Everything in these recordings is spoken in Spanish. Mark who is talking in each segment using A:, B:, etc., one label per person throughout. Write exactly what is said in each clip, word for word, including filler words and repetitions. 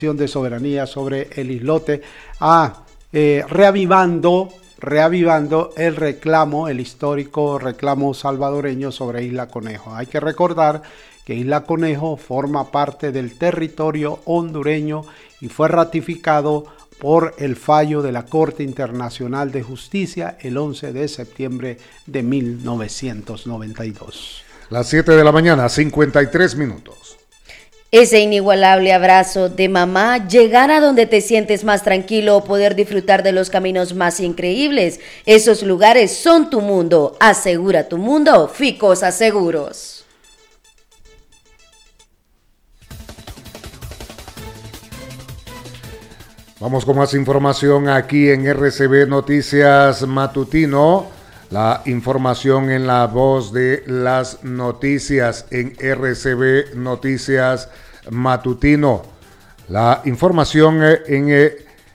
A: de soberanía sobre el islote, a eh, reavivando, reavivando el reclamo, el histórico reclamo salvadoreño sobre Isla Conejo. Hay que recordar que Isla Conejo forma parte del territorio hondureño y fue ratificado por el fallo de la Corte Internacional de Justicia el once de septiembre de mil novecientos noventa y dos.
B: Las siete de la mañana, cincuenta y tres minutos.
C: Ese inigualable abrazo de mamá, llegar a donde te sientes más tranquilo o poder disfrutar de los caminos más increíbles. Esos lugares son tu mundo. Asegura tu mundo, Ficosa Seguros.
B: Vamos con más información aquí en R C B Noticias Matutino. La información en la voz de las noticias en R C B Noticias Matutino. La información en eh,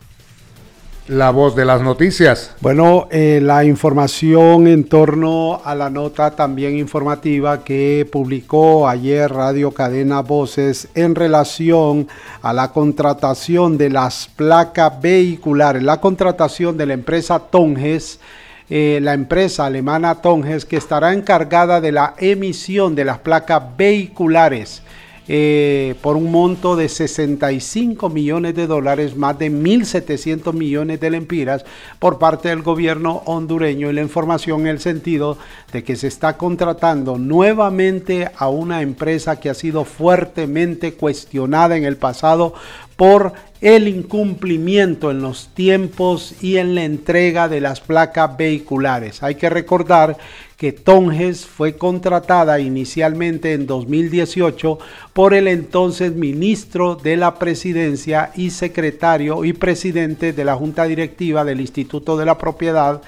B: la voz de las noticias.
A: Bueno, eh, la información en torno a la nota también informativa que publicó ayer Radio Cadena Voces en relación a la contratación de las placas vehiculares, la contratación de la empresa Tonges. Eh, la empresa alemana Tonges, que estará encargada de la emisión de las placas vehiculares eh, por un monto de sesenta y cinco millones de dólares, más de mil setecientos millones de lempiras por parte del gobierno hondureño, y la información en el sentido de que se está contratando nuevamente a una empresa que ha sido fuertemente cuestionada en el pasado por el incumplimiento en los tiempos y en la entrega de las placas vehiculares. Hay que recordar que Tonges fue contratada inicialmente en dos mil dieciocho por el entonces ministro de la Presidencia y secretario y presidente de la Junta Directiva del Instituto de la Propiedad,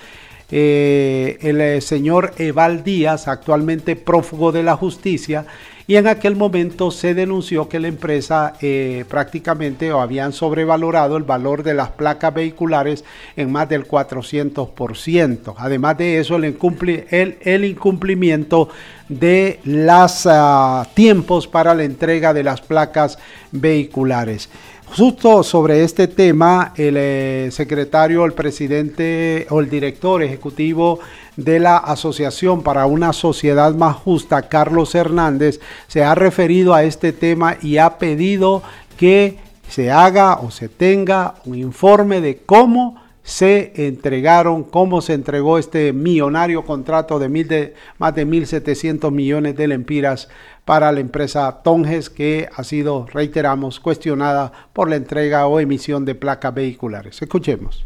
A: eh, el eh, señor Eval Díaz, actualmente prófugo de la justicia. Y en aquel momento se denunció que la empresa eh, prácticamente o habían sobrevalorado el valor de las placas vehiculares en más del cuatrocientos por ciento. Además de eso, el, incumpli el, el incumplimiento de los uh, tiempos para la entrega de las placas vehiculares. Justo sobre este tema, el eh, secretario, el presidente o el director ejecutivo de la Asociación para una Sociedad Más Justa, Carlos Hernández, se ha referido a este tema y ha pedido que se haga o se tenga un informe de cómo se entregaron, cómo se entregó este millonario contrato de, mil de más de mil setecientos millones de lempiras para la empresa Tonges, que ha sido, reiteramos, cuestionada por la entrega o emisión de placas vehiculares. Escuchemos.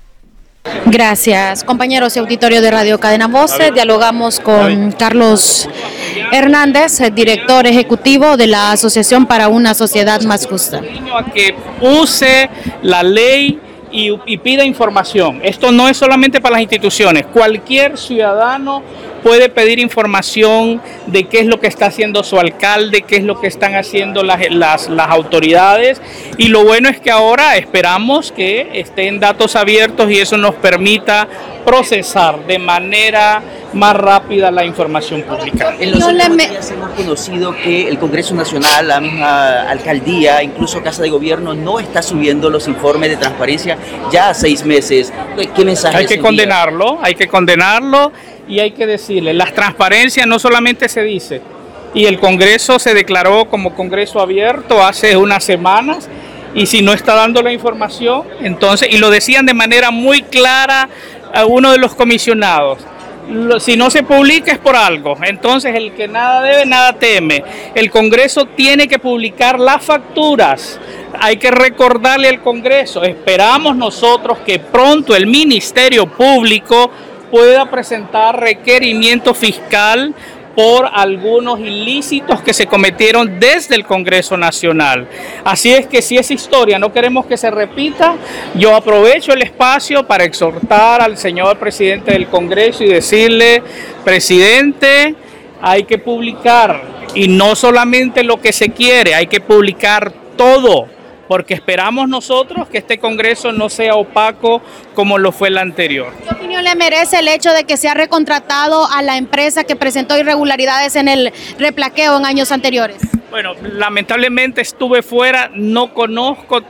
D: Gracias, compañeros y auditorio de Radio Cadena Voces. Dialogamos con Carlos Hernández, director ejecutivo de la Asociación para una Sociedad Más Justa.
E: A que use la ley y, y pida información. Esto no es solamente para las instituciones. Cualquier ciudadano puede pedir información de qué es lo que está haciendo su alcalde, qué es lo que están haciendo las, las, las autoridades, y lo bueno es que ahora esperamos que estén datos abiertos y eso nos permita procesar de manera más rápida la información pública.
F: En los últimos días hemos conocido que el Congreso Nacional, la misma alcaldía, incluso Casa de Gobierno, no está subiendo los informes de transparencia ya a seis meses. ¿Qué mensaje?
E: Hay que condenarlo, hay que condenarlo y hay que decirle, la transparencia no solamente se dice, y el Congreso se declaró como Congreso abierto hace unas semanas, y si no está dando la información, entonces, y lo decían de manera muy clara a uno de los comisionados, si no se publica es por algo, entonces el que nada debe, nada teme. El Congreso tiene que publicar las facturas, hay que recordarle al Congreso, esperamos nosotros que pronto el Ministerio Público pueda presentar requerimiento fiscal por algunos ilícitos que se cometieron desde el Congreso Nacional. Así es que si esa historia no queremos que se repita, yo aprovecho el espacio para exhortar al señor presidente del Congreso y decirle, presidente, hay que publicar, y no solamente lo que se quiere, hay que publicar todo, porque esperamos nosotros que este Congreso no sea opaco como lo fue el anterior.
D: ¿Qué opinión le merece el hecho de que se ha recontratado a la empresa que presentó irregularidades en el replaqueo en años anteriores?
E: Bueno, lamentablemente estuve fuera, no conozco